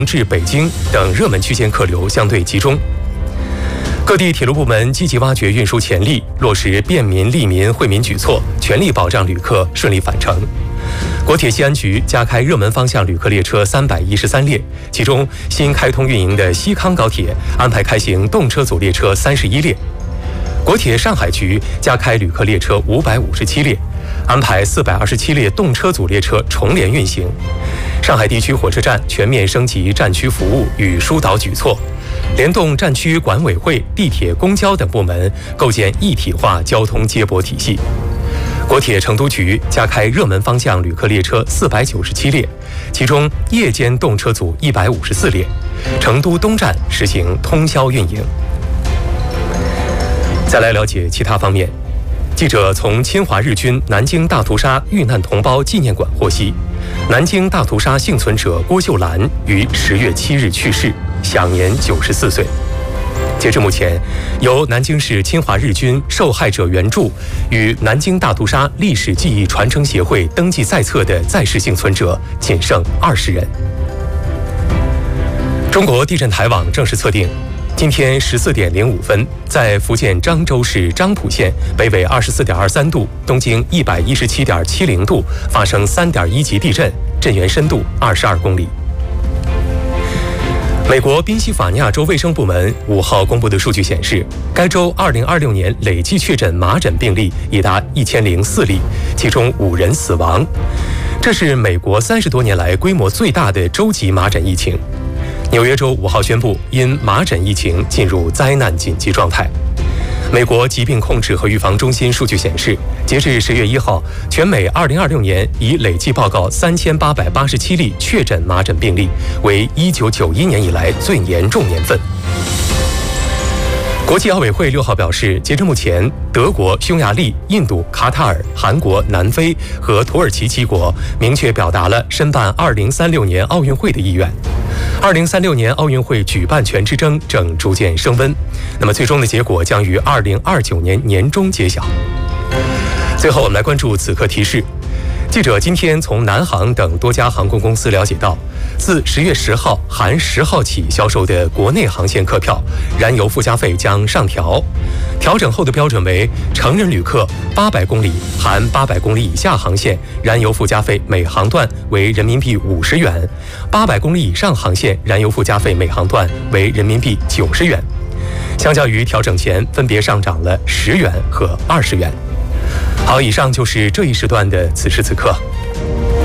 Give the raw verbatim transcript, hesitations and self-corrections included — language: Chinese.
至北京等热门区间客流相对集中。各地铁路部门积极挖掘运输潜力，落实便民利民惠民举措，全力保障旅客顺利返程。国铁西安局加开热门方向旅客列车三百一十三列，其中新开通运营的西康高铁安排开行动车组列车三十一列。国铁上海局加开旅客列车五百五十七列，安排四百二十七列动车组列车重联运行。上海地区火车站全面升级站区服务与疏导举措，联动站区管委会、地铁、公交等部门，构建一体化交通接驳体系。国铁成都局加开热门方向旅客列车四百九十七列，其中夜间动车组一百五十四列。成都东站实行通宵运营。再来了解其他方面，记者从侵华日军南京大屠杀遇难同胞纪念馆获悉，南京大屠杀幸存者郭秀兰于十月七日去世，享年九十四岁。截至目前，由南京市侵华日军受害者援助与南京大屠杀历史记忆传承协会登记在册的在世幸存者仅剩二十人。中国地震台网正式测定，今天十四点零五分，在福建漳州市漳浦县北纬二十四点二三度、东经一百一十七点七零度发生三点一级地震，震源深度二十二公里。美国宾夕法尼亚州卫生部门五号公布的数据显示，该州二零二六年累计确诊麻疹病例已达一千零四例，其中五人死亡。这是美国三十多年来规模最大的州级麻疹疫情。纽约州五号宣布，因麻疹疫情进入灾难紧急状态。美国疾病控制和预防中心数据显示，截至十月一号，全美二零二六年已累计报告三千八百八十七例确诊麻疹病例，为一九九一年以来最严重年份。国际奥委会六号表示，截至目前，德国、匈牙利、印度、卡塔尔、韩国、南非和土耳其七国明确表达了申办二零三六年奥运会的意愿。二零三六年奥运会举办权之争正逐渐升温，那么最终的结果将于二零二九年年中揭晓。最后，我们来关注此刻提示。记者今天从南航等多家航空公司了解到，自十月十号含十号起销售的国内航线客票，燃油附加费将上调。调整后的标准为：成人旅客八百公里含八百公里以下航线，燃油附加费每航段为人民币五十元；八百公里以上航线，燃油附加费每航段为人民币九十元。相较于调整前，分别上涨了十元和二十元。好，以上就是这一时段的此时此刻。